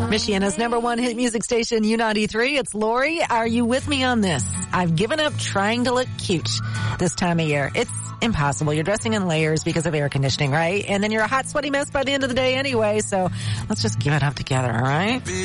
Michiana's #1 hit music station, U93. It's Lori. Are you with me on this? I've given up trying to look cute this time of year. It's impossible. You're dressing in layers because of air conditioning, right? And then you're a hot, sweaty mess by the end of the day anyway, so let's just give it up together, all right?